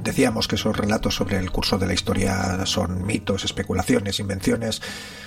decíamos que esos relatos sobre el curso de la historia son mitos, especulaciones, invenciones,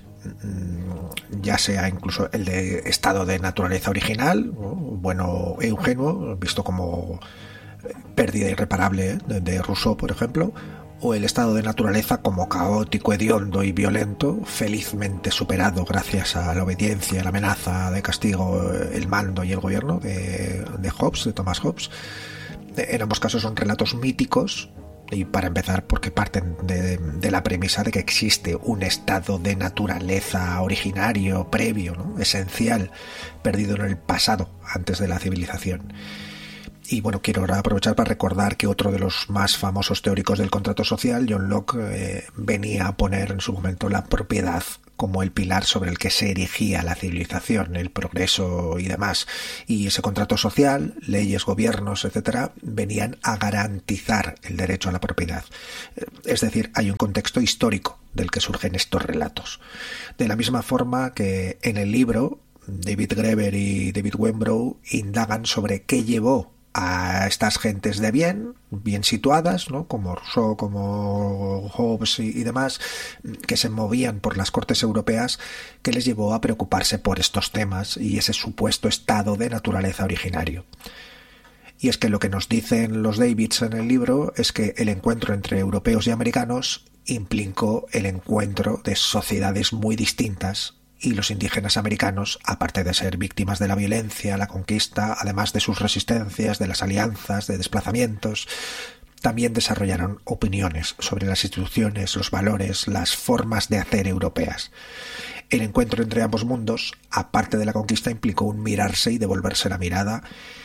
ya sea incluso el de estado de naturaleza original, ¿no? Bueno e ingenuo, visto como pérdida irreparable de Rousseau, por ejemplo, o el estado de naturaleza como caótico, hediondo y violento, felizmente superado gracias a la obediencia, la amenaza de castigo, el mando y el gobierno de Hobbes, de Thomas Hobbes. En ambos casos son relatos míticos, y para empezar porque parten de la premisa de que existe un estado de naturaleza originario, previo, ¿no? Esencial, perdido en el pasado, antes de la civilización. Y bueno, quiero ahora aprovechar para recordar que otro de los más famosos teóricos del contrato social, John Locke, venía a poner en su momento la propiedad como el pilar sobre el que se erigía la civilización, el progreso y demás. Y ese contrato social, leyes, gobiernos, etcétera, venían a garantizar el derecho a la propiedad. Es decir, hay un contexto histórico del que surgen estos relatos. De la misma forma que en el libro, David Graeber y David Wengrow indagan sobre qué llevó a estas gentes de bien situadas, ¿no? Como Rousseau, como Hobbes y demás, que se movían por las cortes europeas, que les llevó a preocuparse por estos temas y ese supuesto estado de naturaleza originario. Y es que lo que nos dicen los Davids en el libro es que el encuentro entre europeos y americanos implicó el encuentro de sociedades muy distintas, y los indígenas americanos, aparte de ser víctimas de la violencia, la conquista, además de sus resistencias, de las alianzas, de desplazamientos, también desarrollaron opiniones sobre las instituciones, los valores, las formas de hacer europeas. El encuentro entre ambos mundos, aparte de la conquista, implicó un mirarse y devolverse la mirada,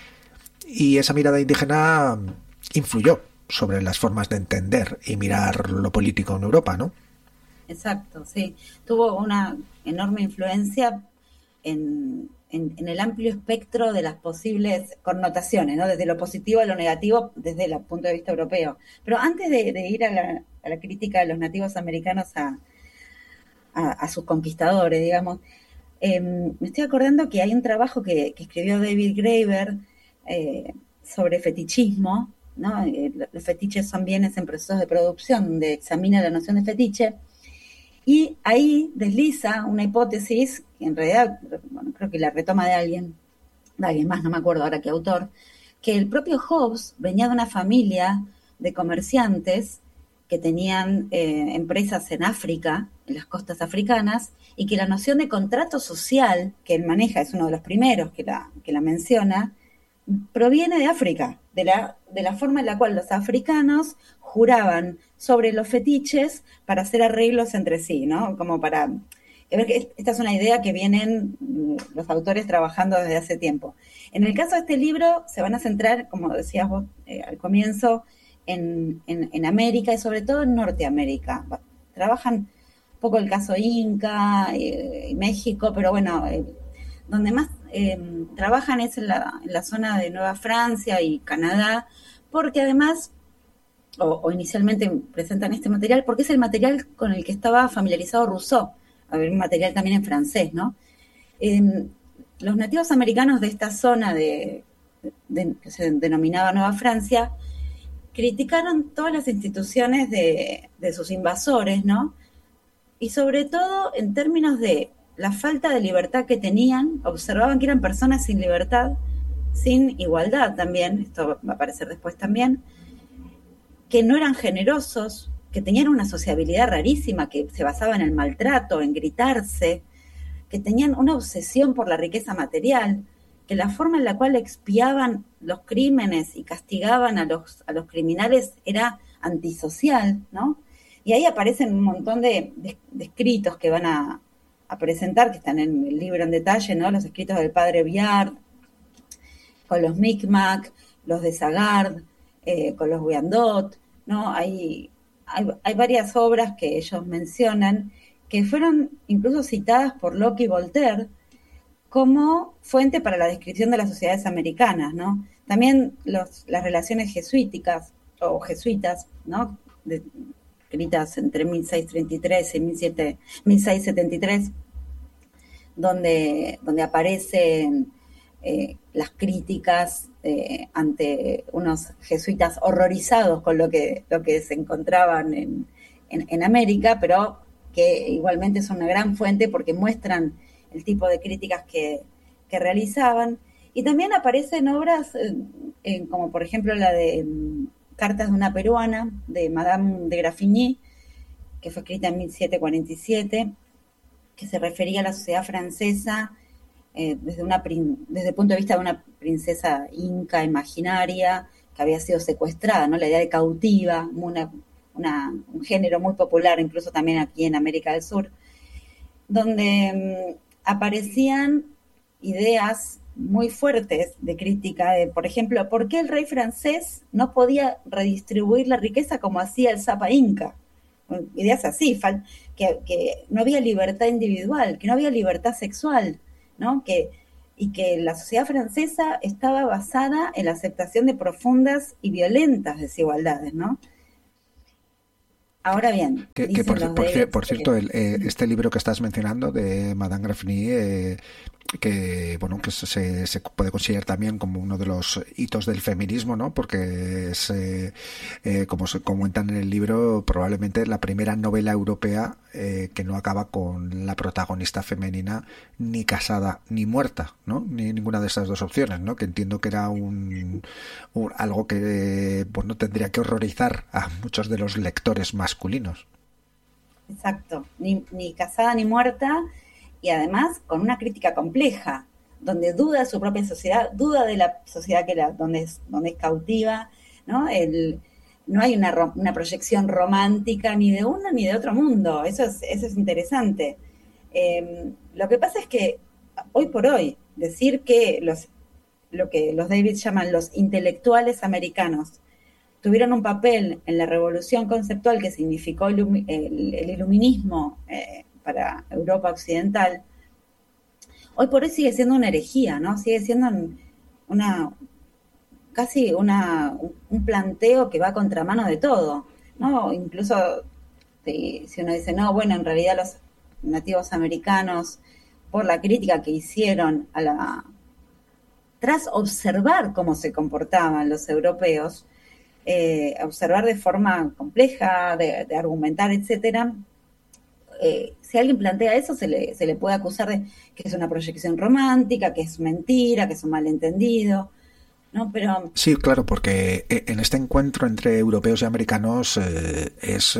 y esa mirada indígena influyó sobre las formas de entender y mirar lo político en Europa, ¿no? Exacto, sí. Tuvo una enorme influencia en el amplio espectro de las posibles connotaciones, ¿no? Desde lo positivo a lo negativo, desde el punto de vista europeo. Pero antes de ir a la crítica de los nativos americanos a sus conquistadores, digamos, me estoy acordando que hay un trabajo que escribió David Graeber sobre fetichismo, ¿no? Los fetiches son bienes en procesos de producción, donde examina la noción de fetiche. Y ahí desliza una hipótesis, que en realidad, bueno, creo que la retoma de alguien más, no me acuerdo ahora qué autor, que el propio Hobbes venía de una familia de comerciantes que tenían empresas en África, en las costas africanas, y que la noción de contrato social que él maneja, es uno de los primeros que la menciona, proviene de África, de la forma en la cual los africanos juraban sobre los fetiches para hacer arreglos entre sí, ¿no? Como para ver que esta es una idea que vienen los autores trabajando desde hace tiempo. En el caso de este libro se van a centrar, como decías vos al comienzo, en América y sobre todo en Norteamérica. Trabajan un poco el caso Inca y México, pero bueno, donde más trabajan es en la zona de Nueva Francia y Canadá, porque además, o inicialmente presentan este material, porque es el material con el que estaba familiarizado Rousseau, un material también en francés, ¿no? Los nativos americanos de esta zona que se denominaba Nueva Francia, criticaron todas las instituciones de sus invasores, ¿no? Y sobre todo en términos de la falta de libertad que tenían, observaban que eran personas sin libertad, sin igualdad también, esto va a aparecer después también, que no eran generosos, que tenían una sociabilidad rarísima, que se basaba en el maltrato, en gritarse, que tenían una obsesión por la riqueza material, que la forma en la cual expiaban los crímenes y castigaban a los criminales era antisocial, ¿no? Y ahí aparecen un montón de escritos que van a presentar, que están en el libro en detalle, ¿no? Los escritos del padre Biard, con los Micmac, los de Sagard, con los Wyandot, ¿no? Hay varias obras que ellos mencionan que fueron incluso citadas por Locke y Voltaire como fuente para la descripción de las sociedades americanas, ¿no? También las relaciones jesuíticas o jesuitas, ¿no? Escritas entre 1633 y 1673, donde aparecen las críticas ante unos jesuitas horrorizados con lo que se encontraban en América, pero que igualmente son una gran fuente porque muestran el tipo de críticas que realizaban. Y también aparecen obras como por ejemplo la de Cartas de una peruana, de Madame de Graffigny, que fue escrita en 1747, que se refería a la sociedad francesa desde el punto de vista de una princesa inca imaginaria que había sido secuestrada, ¿no? La idea de cautiva, un género muy popular incluso también aquí en América del Sur, donde aparecían ideas muy fuertes de crítica de, por ejemplo, ¿por qué el rey francés no podía redistribuir la riqueza como hacía el Zapa Inca? Ideas así, que no había libertad individual, que no había libertad sexual, ¿no? Y que la sociedad francesa estaba basada en la aceptación de profundas y violentas desigualdades, ¿no? Ahora bien, por cierto, este libro que estás mencionando de Madame Graffigny, que bueno, que se puede considerar también como uno de los hitos del feminismo, ¿no? Porque es, como se comentan en el libro, probablemente la primera novela europea que no acaba con la protagonista femenina ni casada ni muerta, ¿no? Ni ninguna de esas dos opciones, ¿no? Que entiendo que era algo que bueno, tendría que horrorizar a muchos de los lectores masculinos. Exacto, ni casada ni muerta. Y además con una crítica compleja, donde duda de su propia sociedad, duda de la sociedad donde es cautiva, ¿no? No hay una proyección romántica ni de uno ni de otro mundo, eso es interesante. Lo que pasa es que hoy por hoy, decir que lo que los Davids llaman los intelectuales americanos tuvieron un papel en la revolución conceptual que significó el iluminismo para Europa occidental, hoy por hoy sigue siendo una herejía, ¿no? Sigue siendo casi un planteo que va a contramano de todo, ¿no? Incluso si uno dice, no, bueno, en realidad los nativos americanos, por la crítica que hicieron tras observar cómo se comportaban los europeos, observar de forma compleja, de argumentar, etcétera, si alguien plantea eso, se le puede acusar de que es una proyección romántica, que es mentira, que es un malentendido, ¿no? Pero sí, claro, porque en este encuentro entre europeos y americanos es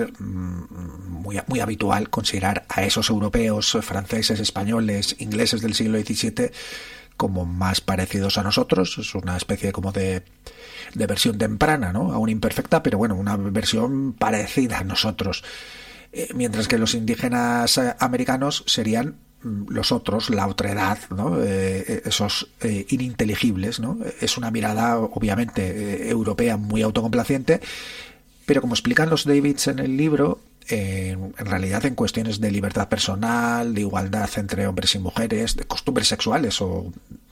muy habitual considerar a esos europeos, franceses, españoles, ingleses del siglo XVII como más parecidos a nosotros. Es una especie como de versión temprana, ¿no? Aún imperfecta, pero bueno, una versión parecida a nosotros. Mientras que los indígenas americanos serían los otros, la otredad, ¿no? Esos ininteligibles, ¿no? Es una mirada obviamente europea muy autocomplaciente, pero como explican los Davids en el libro, en realidad en cuestiones de libertad personal, de igualdad entre hombres y mujeres, de costumbres sexuales o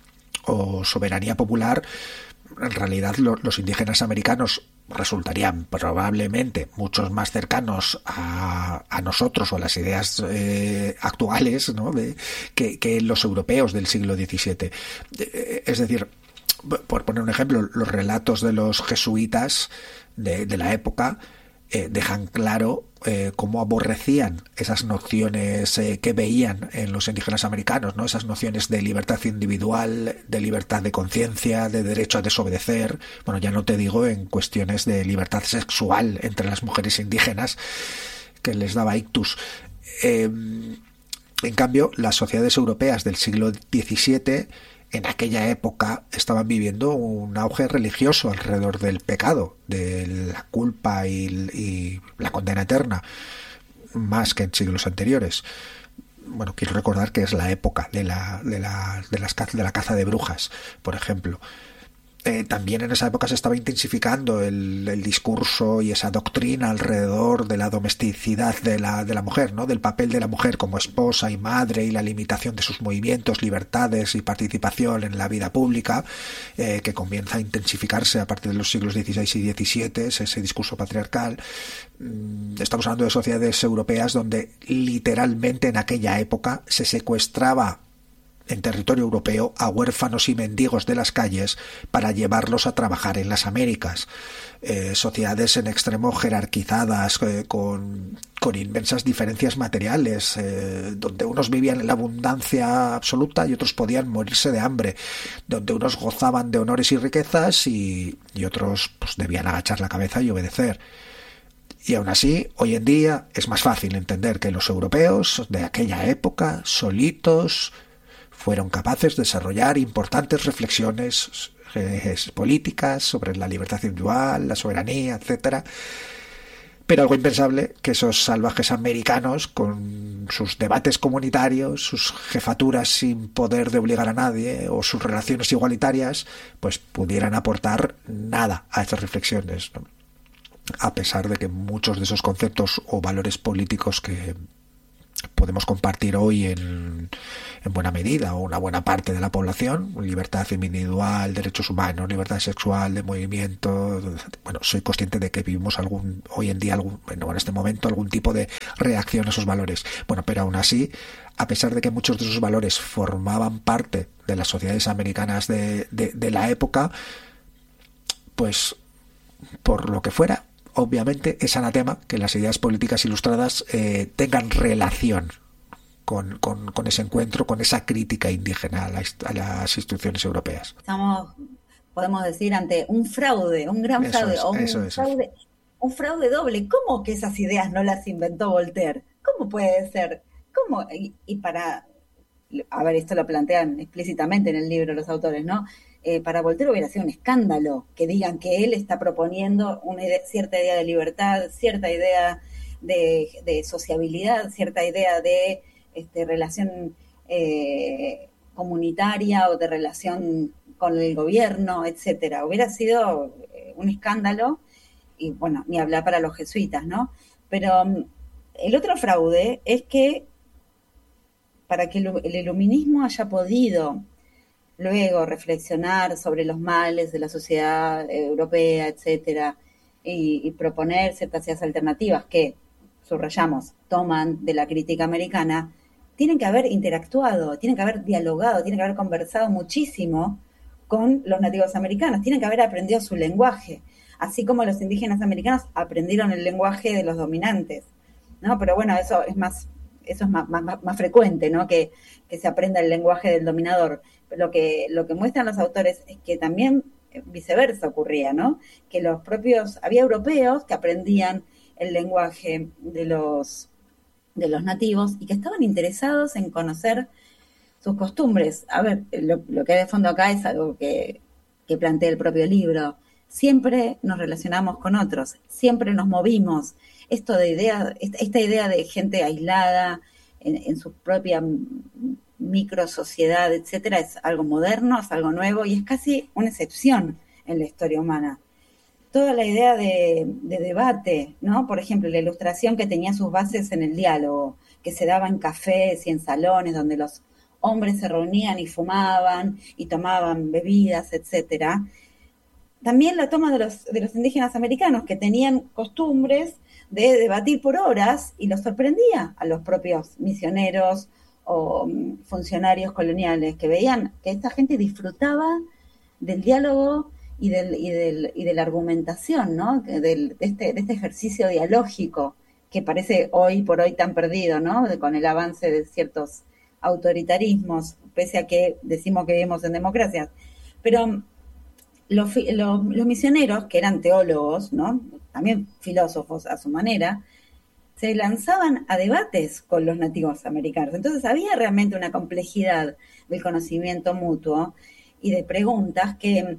soberanía popular, en realidad los indígenas americanos resultarían probablemente muchos más cercanos a nosotros o a las ideas actuales, ¿no? que los europeos del siglo XVII. Es decir, por poner un ejemplo, los relatos de los jesuitas de la época dejan claro cómo aborrecían esas nociones que veían en los indígenas americanos, ¿no? Esas nociones de libertad individual, de libertad de conciencia, de derecho a desobedecer. Bueno, ya no te digo en cuestiones de libertad sexual entre las mujeres indígenas, que les daba ictus. En cambio, las sociedades europeas del siglo XVII en aquella época estaban viviendo un auge religioso alrededor del pecado, de la culpa y la condena eterna, más que en siglos anteriores. Bueno, quiero recordar que es la época de la caza de brujas, por ejemplo. También en esa época se estaba intensificando el discurso y esa doctrina alrededor de la domesticidad de la mujer, ¿no? Del papel de la mujer como esposa y madre y la limitación de sus movimientos, libertades y participación en la vida pública, que comienza a intensificarse a partir de los siglos XVI y XVII, ese discurso patriarcal. Estamos hablando de sociedades europeas donde literalmente en aquella época se secuestraba en territorio europeo a huérfanos y mendigos de las calles para llevarlos a trabajar en las Américas. Sociedades en extremo jerarquizadas, con inmensas diferencias materiales, donde unos vivían en la abundancia absoluta y otros podían morirse de hambre, donde unos gozaban de honores y riquezas y otros pues debían agachar la cabeza y obedecer. Y aún así, hoy en día es más fácil entender que los europeos de aquella época, solitos, fueron capaces de desarrollar importantes reflexiones políticas sobre la libertad individual, la soberanía, etcétera. Pero algo impensable que esos salvajes americanos, con sus debates comunitarios, sus jefaturas sin poder de obligar a nadie o sus relaciones igualitarias, pues pudieran aportar nada a estas reflexiones, ¿no? A pesar de que muchos de esos conceptos o valores políticos que podemos compartir hoy en buena medida, o una buena parte de la población, libertad individual, derechos humanos, libertad sexual, de movimiento. Bueno, soy consciente de que vivimos hoy en día, en este momento, algún tipo de reacción a esos valores. Bueno, pero aún así, a pesar de que muchos de esos valores formaban parte de las sociedades americanas de la época, pues, por lo que fuera, obviamente es anatema que las ideas políticas ilustradas tengan relación con ese encuentro, con esa crítica indígena a las instituciones europeas. Podemos decir, ante un fraude, un gran fraude, un fraude doble. ¿Cómo que esas ideas no las inventó Voltaire? ¿Cómo puede ser? ¿Cómo? A ver, esto lo plantean explícitamente en el libro los autores, ¿no? Para Voltaire hubiera sido un escándalo que digan que él está proponiendo cierta idea de libertad, cierta idea de sociabilidad, cierta idea de relación comunitaria o de relación con el gobierno, etcétera. Hubiera sido un escándalo, y bueno, ni hablar para los jesuitas, ¿no? Pero el otro fraude es que para que el iluminismo haya podido luego reflexionar sobre los males de la sociedad europea, etcétera, y proponer ciertas ideas alternativas que, subrayamos, toman de la crítica americana, tienen que haber interactuado, tienen que haber dialogado, tienen que haber conversado muchísimo con los nativos americanos, tienen que haber aprendido su lenguaje, así como los indígenas americanos aprendieron el lenguaje de los dominantes, ¿no? Pero bueno, eso es más frecuente, ¿no? Que se aprenda el lenguaje del dominador. Lo que muestran los autores es que también viceversa ocurría, ¿no? Que había europeos que aprendían el lenguaje de los nativos y que estaban interesados en conocer sus costumbres. A ver, lo que hay de fondo acá es algo que plantea el propio libro. Siempre nos relacionamos con otros, siempre nos movimos. Esta idea de gente aislada en su propia micro sociedad, etcétera, es algo moderno, es algo nuevo y es casi una excepción en la historia humana. Toda la idea de debate, ¿no? Por ejemplo, la Ilustración, que tenía sus bases en el diálogo, que se daba en cafés y en salones donde los hombres se reunían y fumaban y tomaban bebidas, etcétera. También la toma de los indígenas americanos, que tenían costumbres de debatir por horas, y los sorprendía a los propios misioneros o funcionarios coloniales, que veían que esta gente disfrutaba del diálogo y de la argumentación, ¿no? De este ejercicio dialógico que parece hoy por hoy tan perdido, ¿no? Con el avance de ciertos autoritarismos, pese a que decimos que vivimos en democracias. Pero los misioneros, que eran teólogos, ¿no? También filósofos a su manera, se lanzaban a debates con los nativos americanos. Entonces había realmente una complejidad del conocimiento mutuo y de preguntas que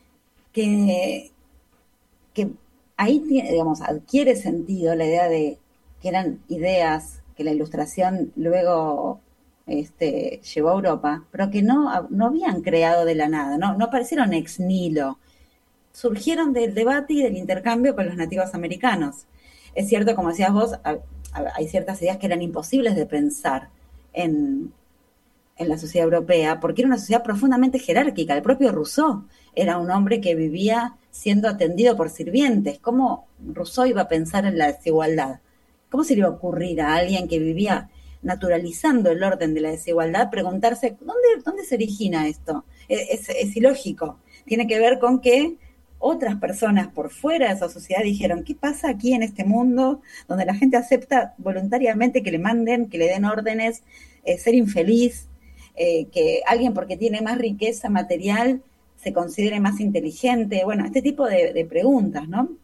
ahí, digamos, adquiere sentido la idea de que eran ideas que la Ilustración luego llevó a Europa, pero que no habían creado de la nada, no aparecieron ex nihilo, surgieron del debate y del intercambio con los nativos americanos. Es cierto, como decías vos, hay ciertas ideas que eran imposibles de pensar en la sociedad europea, porque era una sociedad profundamente jerárquica. El propio Rousseau era un hombre que vivía siendo atendido por sirvientes. ¿Cómo Rousseau iba a pensar en la desigualdad? ¿Cómo se le iba a ocurrir a alguien que vivía naturalizando el orden de la desigualdad, preguntarse, ¿dónde se origina esto? Es ilógico. Tiene que ver con que otras personas por fuera de esa sociedad dijeron, ¿qué pasa aquí en este mundo donde la gente acepta voluntariamente que le manden, que le den órdenes, ser infeliz, que alguien porque tiene más riqueza material se considere más inteligente? Bueno, este tipo de preguntas, ¿no?